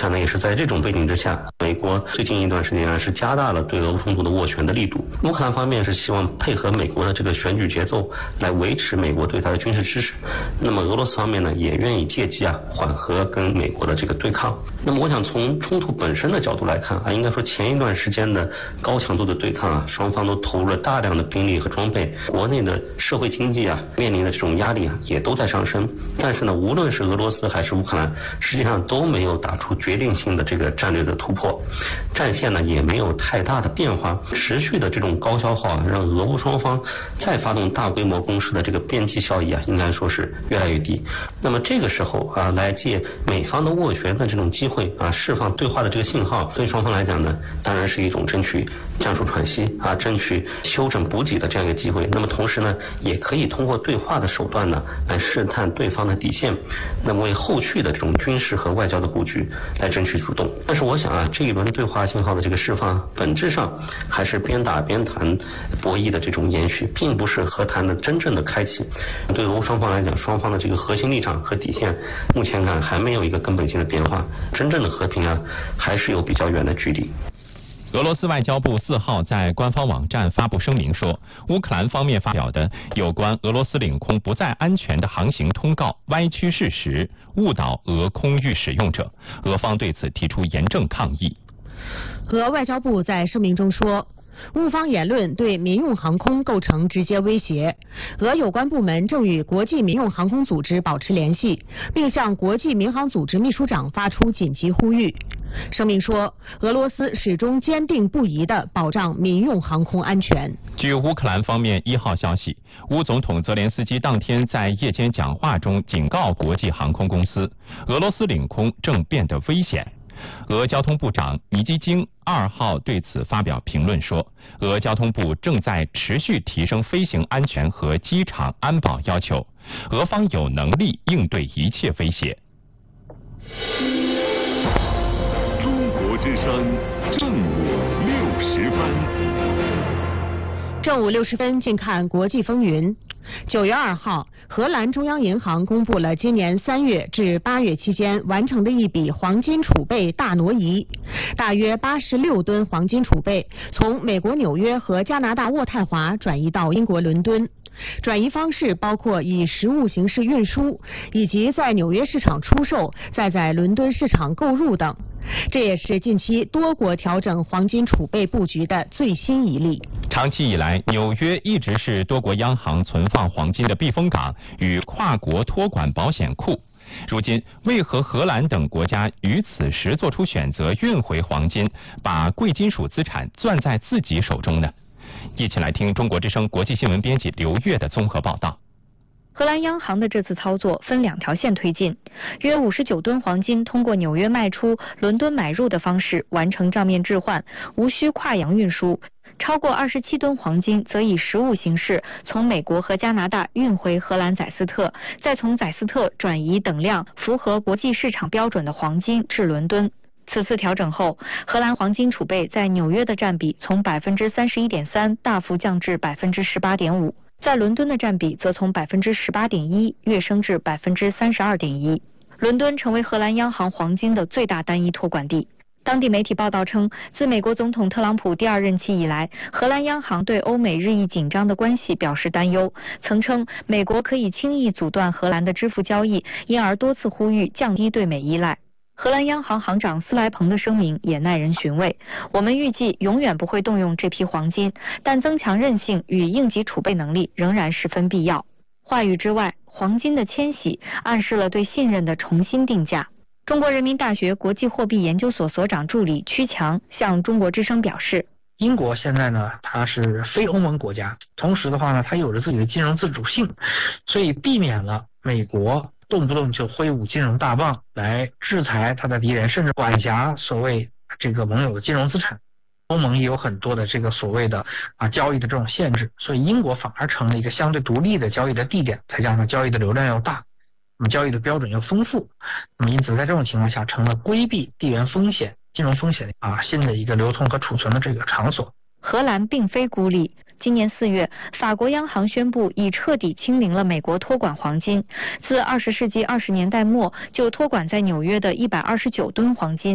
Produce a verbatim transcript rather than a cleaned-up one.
看呢，也是在这种背景之下，美国最近一段时间啊是加大了对俄乌冲突的斡旋的力度。乌克兰方面是希望配合美国的这个选举节奏来维持美国对它的军事支持，那么俄罗斯方面呢也愿意借机啊缓和跟美国的这个对抗。那么我想从冲突本身的角度来看啊，应该说前一段时间的高强度的对抗啊，双方都投入了大量的兵力和装备，国内的社会经济啊面临的这种压力啊也都在上升。但是呢，无论是俄罗斯还是乌克兰，实际上都没有打出决定性的这个战略的突破，战线呢也没有太大的变化，持续的这种高消耗啊，让俄乌双方再发动大规模攻势的这个边际效益啊，应该说是越来越低。那么这个时候啊，来借美方的斡旋的这种机会啊，释放对话的这个信号，对双方来讲呢，当然是一种争取战术喘息啊，争取休整补给的这样一个机会。那么同时呢，也可以通过对话的手段呢，来试探对方的底线，那么为后续的这种军事和外交的布局来争取主动。但是我想啊，这一轮对话信号的这个释放，本质上还是边打边谈博弈的这种延续，并不是和谈的真正的开启。对俄乌双方来讲，双方的这个核心立场和底线，目前看还没有一个根本性的变化，真正的和平啊，还是有比较远的距离。 俄罗斯外交部四号在官方网站发布声明说，乌克兰方面发表的有关俄罗斯领空不再安全的航行通告歪曲事实，误导俄空域使用者，俄方对此提出严正抗议。 俄外交部在声明中说，乌方言论对民用航空构成直接威胁，俄有关部门正与国际民用航空组织保持联系，并向国际民航组织秘书长发出紧急呼吁。声明说，俄罗斯始终坚定不移地保障民用航空安全。 据乌克兰方面一号消息，乌总统泽连斯基当天在夜间讲话中警告国际航空公司，俄罗斯领空正变得危险。俄交通部长尼基京二号对此发表评论说，俄交通部正在持续提升飞行安全和机场安保要求，俄方有能力应对一切威胁。 中国之声正午六十分。 正午六十分，静看国际风云。九月二号，荷兰中央银行公布了今年三月至八月期间完成的一笔黄金储备大挪移，大约八十六吨黄金储备从美国纽约和加拿大渥太华转移到英国伦敦。转移方式包括以实物形式运输，以及在纽约市场出售，再在伦敦市场购入等。这也是近期多国调整黄金储备布局的最新一例。 长期以来，纽约一直是多国央行存放黄金的避风港与跨国托管保险库。如今，为何荷兰等国家于此时做出选择，运回黄金，把贵金属资产攥在自己手中呢？一起来听中国之声国际新闻编辑刘越的综合报道。 荷兰央行的这次操作分两条线推进，约五十九吨黄金通过纽约卖出、伦敦买入的方式完成账面置换，无需跨洋运输；超过二十七吨黄金则以实物形式从美国和加拿大运回荷兰载斯特，再从载斯特转移等量符合国际市场标准的黄金至伦敦。此次调整后，荷兰黄金储备在纽约的占比从百分之三十一点三大幅降至百分之十八点五。在伦敦的占比则从百分之十八点一跃升至百分之三十二点一，伦敦成为荷兰央行黄金的最大单一托管地。当地媒体报道称，自美国总统特朗普第二任期以来，荷兰央行对欧美日益紧张的关系表示担忧，曾称美国可以轻易阻断荷兰的支付交易，因而多次呼吁降低对美依赖。荷兰央行行长斯莱彭的声明也耐人寻味，我们预计永远不会动用这批黄金，但增强韧性与应急储备能力仍然十分必要。话语之外，黄金的迁徙暗示了对信任的重新定价。中国人民大学国际货币研究所所长助理曲强向中国之声表示， 英国现在呢，它是非欧盟国家，同时的话呢，它有着自己的金融自主性，所以避免了美国动不动就挥舞金融大棒来制裁他的敌人，甚至管辖所谓这个盟友的金融资产。欧盟也有很多的这个所谓的啊交易的这种限制，所以英国反而成了一个相对独立的交易的地点，再加上交易的流量又大，那么交易的标准又丰富，那么因此在这种情况下成了规避地缘风险、金融风险啊新的一个流通和储存的这个场所。 荷兰并非孤立。今年四月，法国央行宣布已彻底清零了美国托管黄金，自二十世纪二十年代末就托管在纽约的一百二十九吨黄金